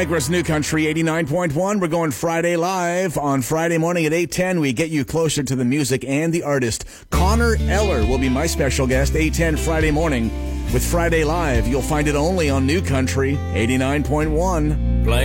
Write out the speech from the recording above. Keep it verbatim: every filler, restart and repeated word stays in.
Niagara's New Country eighty-nine point one. We're going Friday live. On Friday morning at eight ten, we get you closer to the music and the artist. Connor Eller will be my special guest, eight ten Friday morning. With Friday Live, you'll find it only on New Country eighty-nine point one.